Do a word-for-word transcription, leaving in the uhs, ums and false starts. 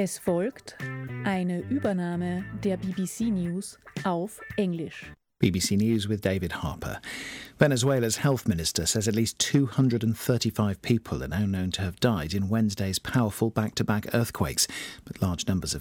Es folgt eine Übernahme der B B C News auf Englisch. B B C News with David Harper. Venezuela's health minister says at least two hundred thirty-five people are now known to have died in Wednesday's powerful back-to-back earthquakes, but large numbers of